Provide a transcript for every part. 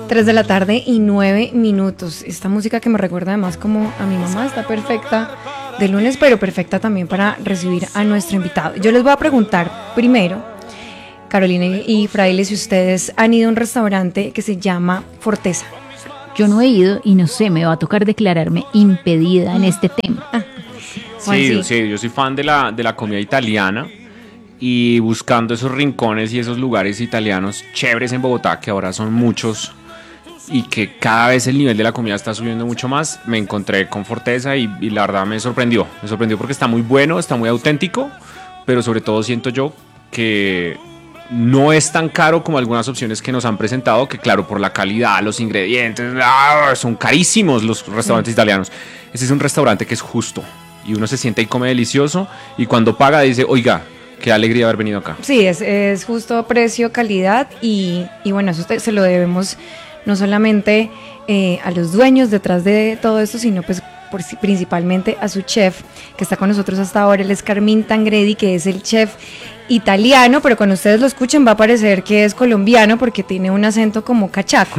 3:09 p.m. Esta música que me recuerda además como a mi mamá está perfecta de lunes, pero perfecta también para recibir a nuestro invitado. Yo les voy a preguntar primero, Carolina y Fraile, si ustedes han ido a un restaurante que se llama Forteza. Yo no he ido y no sé, me va a tocar declararme impedida en este tema. Sí, yo soy fan de la comida italiana y buscando esos rincones y esos lugares italianos chéveres en Bogotá, que ahora son muchos y que cada vez el nivel de la comida está subiendo mucho más, me encontré con Forteza y la verdad me sorprendió porque está muy bueno, está muy auténtico, pero sobre todo siento yo que no es tan caro como algunas opciones que nos han presentado, que claro, por la calidad, los ingredientes, son carísimos los restaurantes italianos. Este es un restaurante que es justo y uno se siente y come delicioso y cuando paga dice, oiga, qué alegría haber venido acá. Sí, es justo precio, calidad y bueno, eso se lo debemos no solamente a los dueños detrás de todo esto, sino pues principalmente a su chef que está con nosotros hasta ahora. Él es Carmín Tangredi, que es el chef italiano, pero cuando ustedes lo escuchen va a parecer que es colombiano porque tiene un acento como cachaco.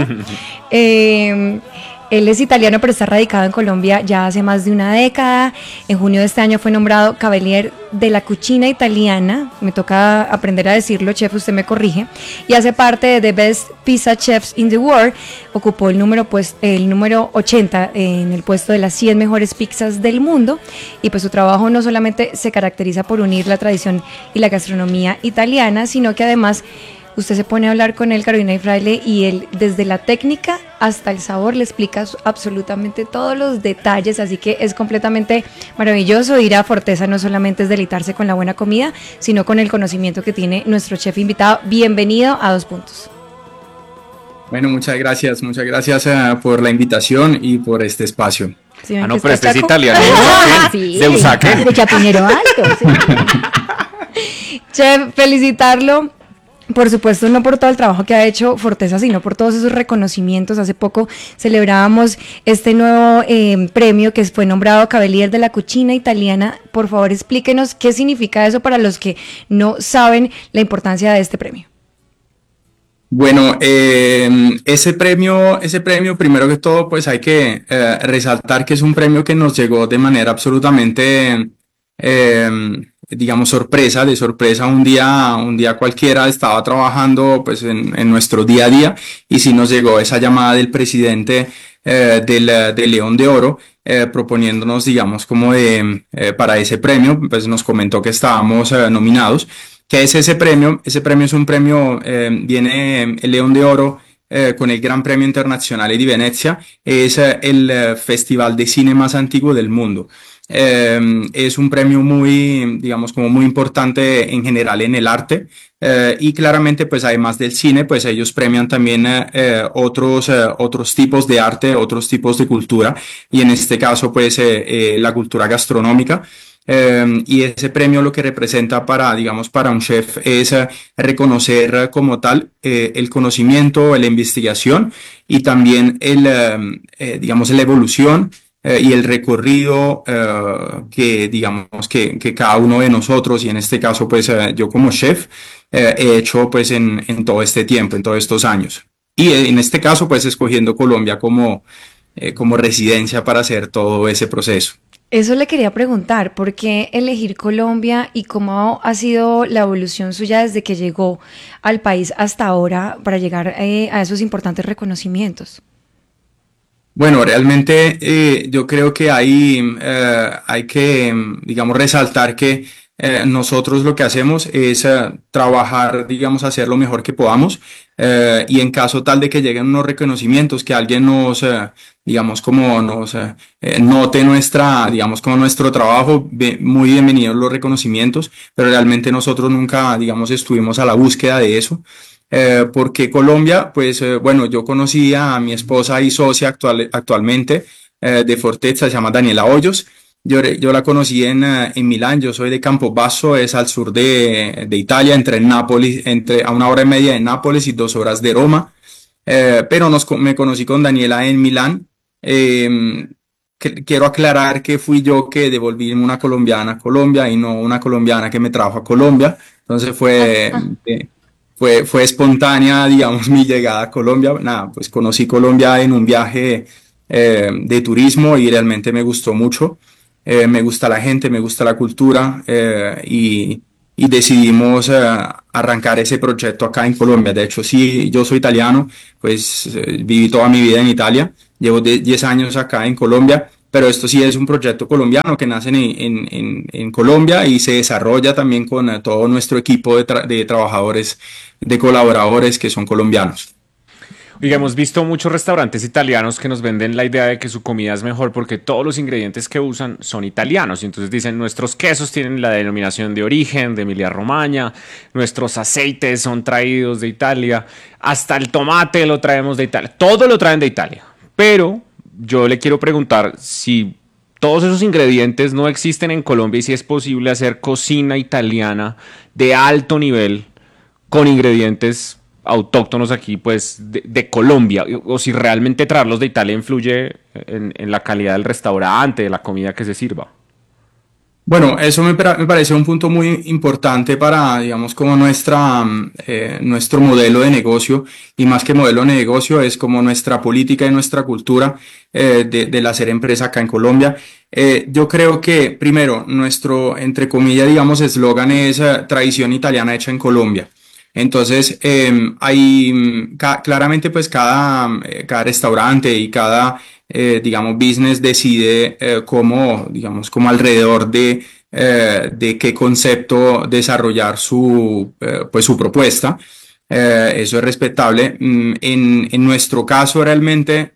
Él es italiano, pero está radicado en Colombia ya hace más de una década. En junio de este año fue nombrado Cavalier de la Cucina Italiana. Me toca aprender a decirlo, chef, usted me corrige. Y hace parte de The Best Pizza Chefs in the World. Ocupó el número 80 en el puesto de las 100 mejores pizzas del mundo. Y pues su trabajo no solamente se caracteriza por unir la tradición y la gastronomía italiana, sino que además usted se pone a hablar con él, Carolina y Fraile, y él desde la técnica hasta el sabor le explica absolutamente todos los detalles, así que es completamente maravilloso ir a Forteza. No solamente es deleitarse con la buena comida, sino con el conocimiento que tiene nuestro chef invitado. Bienvenido a 2 Puntos. Bueno, muchas gracias por la invitación y por este espacio. ¿Sí, no, pero este es italiano. Sí, de Usaque. De Chapinero Alto. Sí. Chef, felicitarlo. Por supuesto, no por todo el trabajo que ha hecho Forteza, sino por todos esos reconocimientos. Hace poco celebrábamos este nuevo premio que fue nombrado Cavalier de la Cucina Italiana. Por favor, explíquenos qué significa eso para los que no saben la importancia de este premio. Bueno, ese premio, primero que todo, pues hay que resaltar que es un premio que nos llegó de manera absolutamente digamos de sorpresa. Un día cualquiera estaba trabajando pues en nuestro día a día y sí nos llegó esa llamada del presidente del León de Oro proponiéndonos, digamos, como para ese premio. Pues nos comentó que estábamos nominados. ¿Qué es ese premio? Ese premio es un premio, viene el León de Oro con el Gran Premio Internazionale di Venezia. Es el festival de cine más antiguo del mundo. Es un premio muy, digamos, como muy importante en general en el arte, y claramente pues además del cine pues ellos premian también otros tipos de arte, otros tipos de cultura, y en este caso pues la cultura gastronómica. Y ese premio lo que representa digamos, para un chef es reconocer como tal el conocimiento, la investigación y también digamos, la evolución y el recorrido que digamos que cada uno de nosotros, y en este caso pues yo como chef he hecho pues en todo este tiempo, en todos estos años, y en este caso pues escogiendo Colombia como residencia para hacer todo ese proceso. Eso le quería preguntar, ¿por qué elegir Colombia y cómo ha sido la evolución suya desde que llegó al país hasta ahora para llegar a esos importantes reconocimientos? Bueno, realmente yo creo que hay que, digamos, resaltar que nosotros lo que hacemos es trabajar, digamos, hacer lo mejor que podamos, y en caso tal de que lleguen unos reconocimientos, que alguien nos, digamos, como nos note digamos, como nuestro trabajo, muy bienvenidos los reconocimientos, pero realmente nosotros nunca, digamos, estuvimos a la búsqueda de eso. Porque Colombia, pues bueno, yo conocí a mi esposa y socia actualmente de Forteza, se llama Daniela Hoyos. Yo la conocí en Milán. Yo soy de Campobasso, es al sur de Italia, entre Nápoles, a 1 hora y media de Nápoles y 2 horas de Roma. Pero me conocí con Daniela en Milán. Quiero aclarar que fui yo que devolví una colombiana a Colombia y no una colombiana que me trajo a Colombia. Entonces fue espontánea, digamos, mi llegada a Colombia. Nada, pues conocí Colombia en un viaje de turismo y realmente me gustó mucho. Me gusta la gente, me gusta la cultura y decidimos arrancar ese proyecto acá en Colombia. De hecho, sí, yo soy italiano, pues viví toda mi vida en Italia, llevo 10 años acá en Colombia, pero esto sí es un proyecto colombiano que nace en Colombia y se desarrolla también con todo nuestro equipo de trabajadores, de colaboradores que son colombianos. Oiga, hemos visto muchos restaurantes italianos que nos venden la idea de que su comida es mejor porque todos los ingredientes que usan son italianos. Y entonces dicen, nuestros quesos tienen la denominación de origen de Emilia-Romagna, nuestros aceites son traídos de Italia, hasta el tomate lo traemos de Italia, todo lo traen de Italia. Pero yo le quiero preguntar si todos esos ingredientes no existen en Colombia y si es posible hacer cocina italiana de alto nivel con ingredientes autóctonos aquí, pues, de Colombia, o si realmente traerlos de Italia influye en la calidad del restaurante, de la comida que se sirva. Bueno, eso me parece un punto muy importante para, digamos, como nuestro modelo de negocio, y más que modelo de negocio, es como nuestra política y nuestra cultura del hacer empresa acá en Colombia. Yo creo que, primero, nuestro, entre comillas, digamos, eslogan es tradición italiana hecha en Colombia. Entonces, claramente pues cada restaurante y cada, digamos, business decide digamos, como alrededor de qué concepto desarrollar pues su propuesta. Eso es respetable. En nuestro caso, realmente,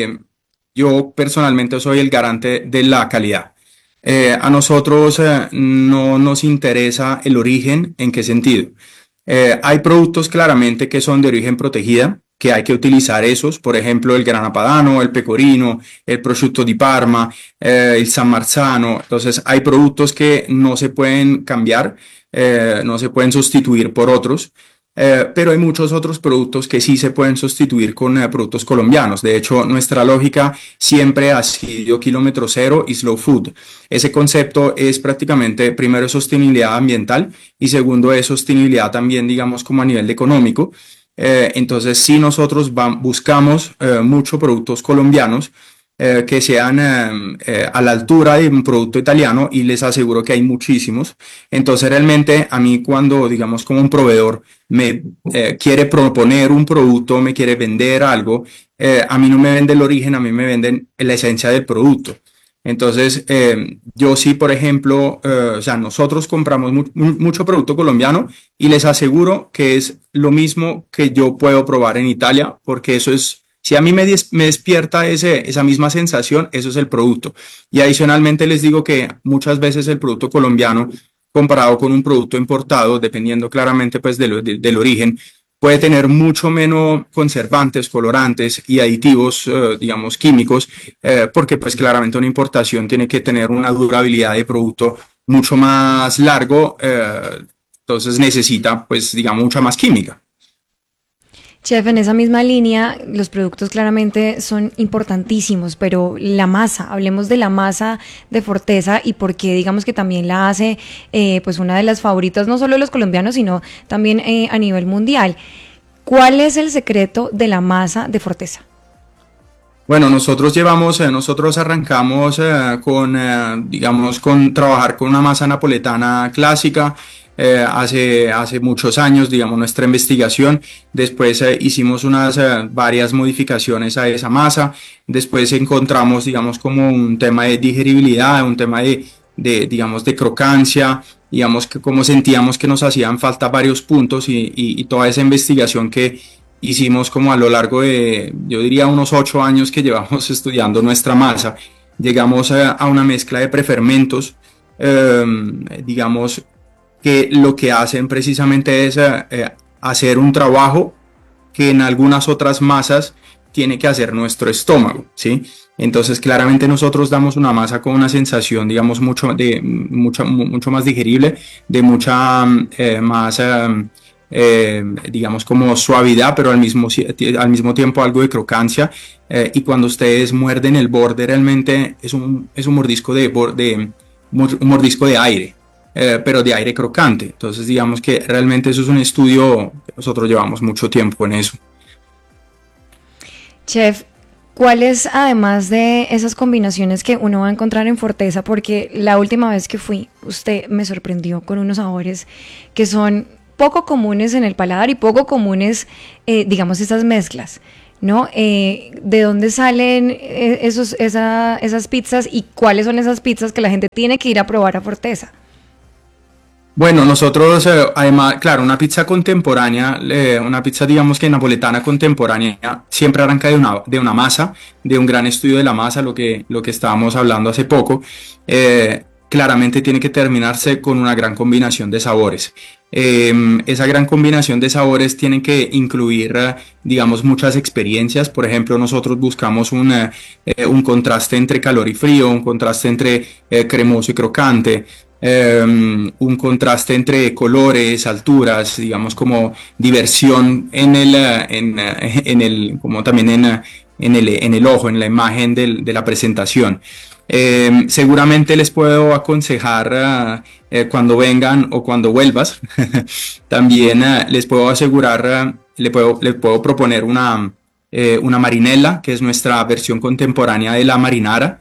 yo personalmente soy el garante de la calidad. A nosotros no nos interesa el origen. ¿En qué sentido? Hay productos claramente que son de origen protegida, que hay que utilizar esos, por ejemplo, el grana padano, el pecorino, el prosciutto di Parma, el San Marzano. Entonces, hay productos que no se pueden cambiar, no se pueden sustituir por otros. Pero hay muchos otros productos que sí se pueden sustituir con productos colombianos. De hecho, nuestra lógica siempre ha sido kilómetro cero y slow food. Ese concepto es prácticamente, primero, sostenibilidad ambiental y segundo, es sostenibilidad también, digamos, como a nivel económico. Entonces, sí, nosotros buscamos muchos productos colombianos que sean a la altura de un producto italiano, y les aseguro que hay muchísimos. Entonces realmente a mí, cuando, digamos, como un proveedor me quiere proponer un producto, me quiere vender algo, a mí no me vende el origen, a mí me venden la esencia del producto. Entonces, yo sí, por ejemplo, o sea, nosotros compramos mucho producto colombiano y les aseguro que es lo mismo que yo puedo probar en Italia, porque eso es, si a mí me despierta esa misma sensación, eso es el producto. Y adicionalmente les digo que muchas veces el producto colombiano, comparado con un producto importado, dependiendo claramente pues del origen, puede tener mucho menos conservantes, colorantes y aditivos, digamos, químicos, porque pues claramente una importación tiene que tener una durabilidad de producto mucho más largo, entonces necesita, pues, digamos, mucha más química. Chef, en esa misma línea, los productos claramente son importantísimos, pero la masa, hablemos de la masa de Forteza y por qué digamos que también la hace pues una de las favoritas, no solo de los colombianos, sino también a nivel mundial. ¿Cuál es el secreto de la masa de Forteza? Bueno, nosotros arrancamos digamos, con trabajar con una masa napoletana clásica. Hace muchos años, digamos, nuestra investigación. Después hicimos varias modificaciones a esa masa. Después encontramos, digamos, como un tema de digeribilidad, un tema digamos, de crocancia, digamos, que como sentíamos que nos hacían falta varios puntos, y toda esa investigación que hicimos como a lo largo de, yo diría, unos 8 años que llevamos estudiando nuestra masa, llegamos a una mezcla de prefermentos, digamos, que lo que hacen precisamente es hacer un trabajo que en algunas otras masas tiene que hacer nuestro estómago, ¿sí? Entonces, claramente nosotros damos una masa con una sensación, digamos, mucho más digerible, de mucha más, digamos, como suavidad, pero al mismo tiempo algo de crocancia. Y cuando ustedes muerden el borde, realmente es un mordisco un mordisco de aire. pero de aire crocante. Entonces, digamos que realmente eso es un estudio que nosotros llevamos mucho tiempo en eso. Chef, ¿cuáles, además de esas combinaciones que uno va a encontrar en Forteza? Porque la última vez que fui, usted me sorprendió con unos sabores que son poco comunes en el paladar y poco comunes, digamos, esas mezclas, ¿no? ¿De dónde salen esas pizzas y cuáles son esas pizzas que la gente tiene que ir a probar a Forteza? Bueno, nosotros, además, claro, una pizza contemporánea, una pizza, digamos que napoletana contemporánea, siempre arranca de una masa, de un gran estudio de la masa, lo que estábamos hablando hace poco. Claramente tiene que terminarse con una gran combinación de sabores. Esa gran combinación de sabores tiene que incluir, digamos, muchas experiencias. Por ejemplo, nosotros buscamos un contraste entre calor y frío, un contraste entre cremoso y crocante. Un contraste entre colores, alturas, digamos como diversión como también en el ojo, en la imagen de la presentación. Seguramente les puedo aconsejar cuando vengan o cuando vuelvas, también les puedo asegurar, les puedo proponer una marinela, que es nuestra versión contemporánea de la marinara.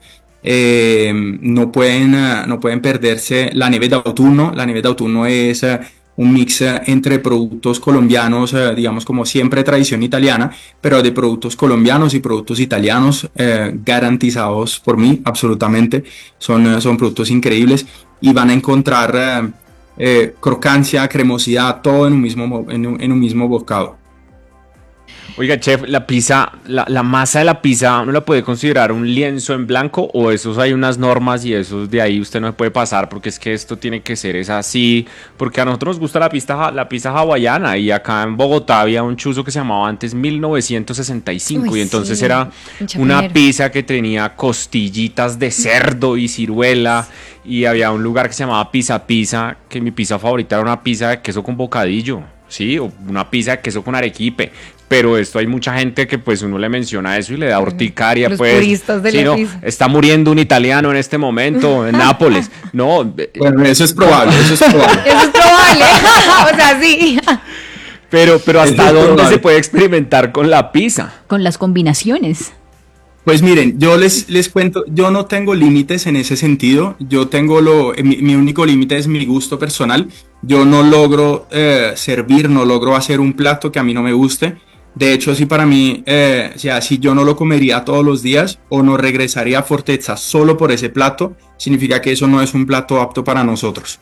No pueden perderse la neve de autunno. La neve de autunno es un mix entre productos colombianos, digamos como siempre tradición italiana, pero de productos colombianos y productos italianos, garantizados por mí, absolutamente. Son productos increíbles y van a encontrar crocancia, cremosidad, todo en un mismo bocado. Oiga, chef, la pizza, la masa de la pizza, ¿no la puede considerar un lienzo en blanco o esos hay unas normas y esos de ahí usted no puede pasar porque es que esto tiene que ser así? Porque a nosotros nos gusta la pizza hawaiana y acá en Bogotá había un chuzo que se llamaba antes 1965 y entonces sí, era una pizza que tenía costillitas de cerdo y ciruela y había un lugar que se llamaba Pizza Pizza, que mi pizza favorita era una pizza de queso con bocadillo. Sí, o una pizza de queso con arequipe, pero esto hay mucha gente que pues uno le menciona eso y le da urticaria, los pues puristas de sí, la pizza. Está muriendo un italiano en este momento en Nápoles, no. Bueno, eso es probable. Eso es probable, o sea, sí. Pero ¿hasta dónde se puede experimentar con la pizza? Con las combinaciones. Pues miren, yo les cuento, yo no tengo límites en ese sentido, yo tengo mi único límite es mi gusto personal, yo no logro no logro hacer un plato que a mí no me guste. De hecho, si para mí, si yo no lo comería todos los días o no regresaría a Forteza solo por ese plato, significa que eso no es un plato apto para nosotros.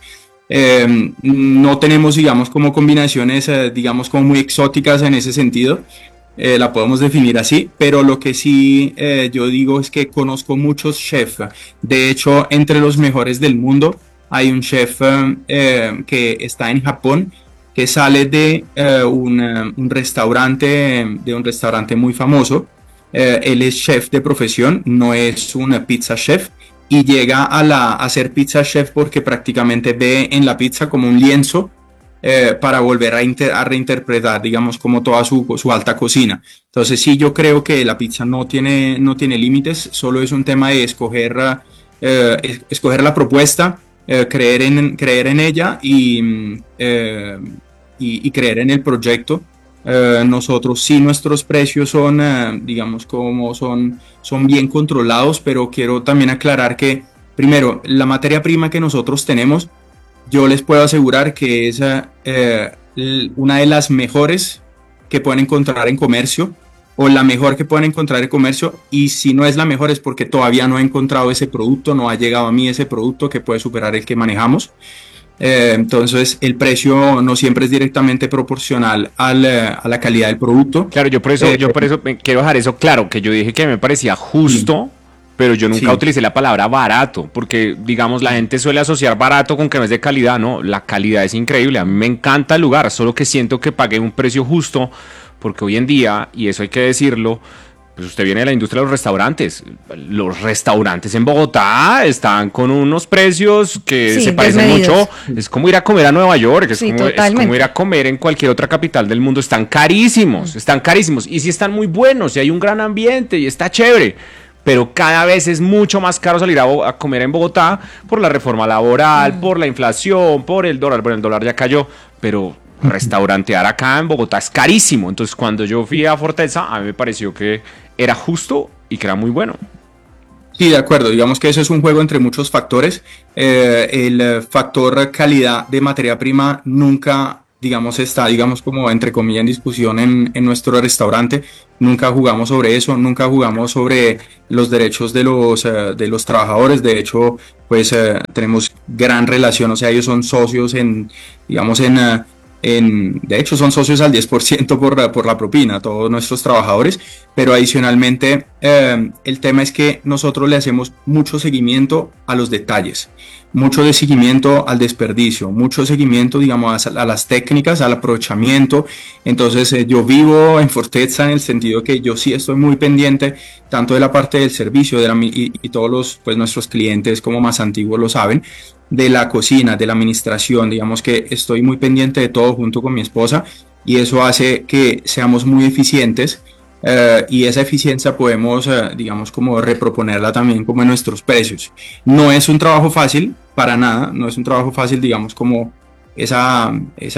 No tenemos, digamos, como combinaciones, digamos, como muy exóticas en ese sentido. La podemos definir así, pero lo que sí yo digo es que conozco muchos chefs. De hecho, entre los mejores del mundo hay un chef que está en Japón, que sale de un restaurante muy famoso. Él es chef de profesión, no es una pizza chef, y llega a ser pizza chef porque prácticamente ve en la pizza como un lienzo para volver a reinterpretar, digamos, como toda su alta cocina. Entonces sí, yo creo que la pizza no tiene límites, solo es un tema de escoger la propuesta, creer en ella y creer en el proyecto. Nosotros sí, nuestros precios son, digamos, como son bien controlados, pero quiero también aclarar que, primero, la materia prima que nosotros tenemos, yo les puedo asegurar que es una de las mejores que pueden encontrar en comercio, o la mejor que pueden encontrar en comercio, y si no es la mejor es porque todavía no he encontrado ese producto, no ha llegado a mí ese producto que puede superar el que manejamos. Entonces el precio no siempre es directamente proporcional a la calidad del producto. Claro, yo por eso quiero dejar eso claro, que yo dije que me parecía justo. Sí. Pero yo nunca utilicé la palabra barato, porque, digamos, la gente suele asociar barato con que no es de calidad. No, la calidad es increíble, a mí me encanta el lugar, solo que siento que pagué un precio justo, porque hoy en día, y eso hay que decirlo, pues usted viene de la industria de los restaurantes en Bogotá están con unos precios que se parecen mucho, es como ir a comer a Nueva York, es como ir a comer en cualquier otra capital del mundo, están carísimos, y sí están muy buenos, y hay un gran ambiente, y está chévere. pero cada vez es mucho más caro salir a comer en Bogotá por la reforma laboral, por la inflación, por el dólar. Bueno, el dólar ya cayó, pero restaurantear acá en Bogotá es carísimo. Entonces, cuando yo fui a Forteza, a mí me pareció que era justo y que era muy bueno. Sí, de acuerdo. Digamos que eso es un juego entre muchos factores. El factor calidad de materia prima nunca, digamos, está, digamos, como entre comillas en discusión en nuestro restaurante. Nunca jugamos sobre eso, nunca jugamos sobre los derechos de los trabajadores. De hecho, pues tenemos gran relación, o sea, ellos son socios de hecho son socios al 10% por la propina, todos nuestros trabajadores, pero adicionalmente el tema es que nosotros le hacemos mucho seguimiento a los detalles, mucho de seguimiento al desperdicio, mucho seguimiento, digamos, a las técnicas, al aprovechamiento. Entonces yo vivo en Forteza en el sentido que yo sí estoy muy pendiente tanto de la parte del servicio y todos nuestros clientes como más antiguos lo saben, de la cocina, de la administración. Digamos que estoy muy pendiente de todo junto con mi esposa y eso hace que seamos muy eficientes y esa eficiencia podemos, digamos, como reproponerla también como en nuestros precios. No es un trabajo fácil, para nada, no es un trabajo fácil, digamos, como esa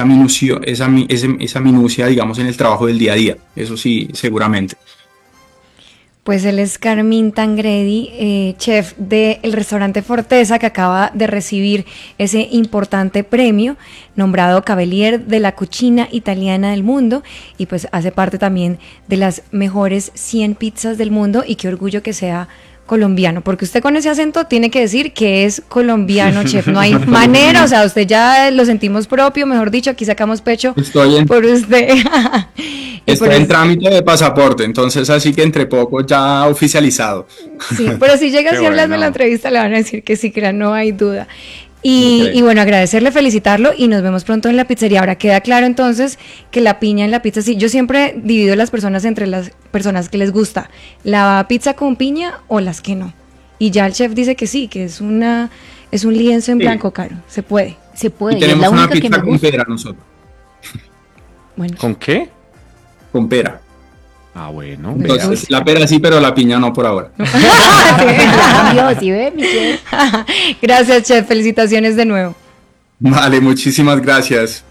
minucia, digamos, en el trabajo del día a día, eso sí, seguramente. Pues él es Carmín Tangredi, chef del restaurante Forteza, que acaba de recibir ese importante premio, nombrado Cavalier de la Cucina Italiana del Mundo, y pues hace parte también de las mejores 100 pizzas del mundo, y qué orgullo que sea colombiano, porque usted con ese acento tiene que decir que es colombiano, chef, no hay manera, o sea, usted ya lo sentimos propio, mejor dicho, aquí sacamos pecho por usted. Estoy en trámite de pasaporte, entonces así que entre poco ya oficializado. Sí, pero si llega así a hablarme en la entrevista le van a decir que sí, que no hay duda. Y bueno, agradecerle, felicitarlo y nos vemos pronto en la pizzería. Ahora queda claro entonces que la piña en la pizza, sí, yo siempre divido a las personas entre las personas que les gusta la pizza con piña o las que no. Y ya el chef dice que sí, que es un lienzo en blanco, Caro. Se puede. Se puede. Y tenemos una pizza con pera nosotros. Bueno. ¿Con qué? Con pera. Ah, bueno. Entonces, la pera sí, pero la piña no por ahora. ¿Sí ve, mi chef? Gracias, chef. Felicitaciones de nuevo. Vale, muchísimas gracias.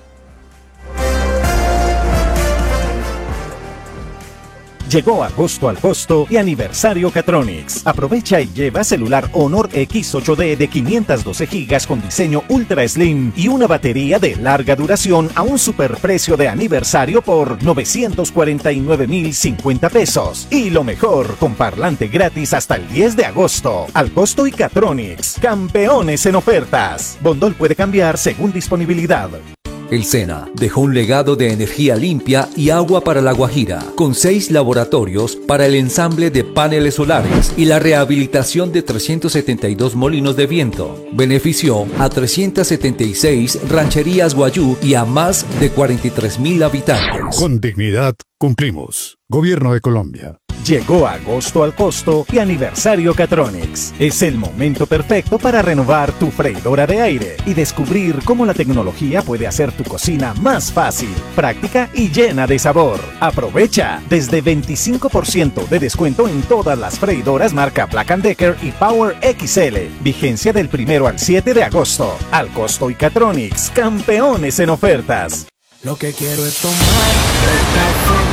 Llegó agosto al costo y aniversario Catronics. Aprovecha y lleva celular Honor X8D de 512 GB con diseño Ultra Slim y una batería de larga duración a un superprecio de aniversario por 949.050 pesos. Y lo mejor, con parlante gratis hasta el 10 de agosto. Al costo y Catronics, campeones en ofertas. Bondol puede cambiar según disponibilidad. El SENA dejó un legado de energía limpia y agua para La Guajira, con 6 laboratorios para el ensamble de paneles solares y la rehabilitación de 372 molinos de viento. Benefició a 376 rancherías guayú y a más de 43.000 habitantes. Con dignidad cumplimos. Gobierno de Colombia. Llegó agosto al costo y aniversario Catronics. Es el momento perfecto para renovar tu freidora de aire y descubrir cómo la tecnología puede hacer tu cocina más fácil, práctica y llena de sabor. Aprovecha desde 25% de descuento en todas las freidoras marca Black & Decker y Power XL. Vigencia del 1 al 7 de agosto. Al costo y Catronics, campeones en ofertas. Lo que quiero es tomar